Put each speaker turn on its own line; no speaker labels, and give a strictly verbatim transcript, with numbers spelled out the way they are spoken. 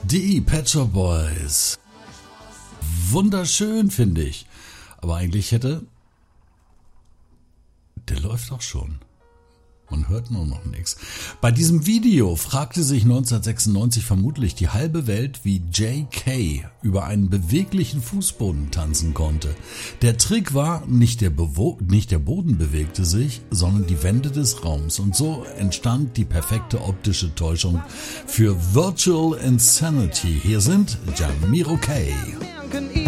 Die Pet Shop Boys. Wunderschön, finde ich. Aber eigentlich hätte... Der läuft auch schon. Man hört nur noch nichts. Bei diesem Video fragte sich neunzehnhundertsechsundneunzig vermutlich die halbe Welt, wie J K über einen beweglichen Fußboden tanzen konnte. Der Trick war, nicht der, Bewo- nicht der Boden bewegte sich, sondern die Wände des Raums. Und so entstand die perfekte optische Täuschung für Virtual Insanity. Hier sind Jamiro K.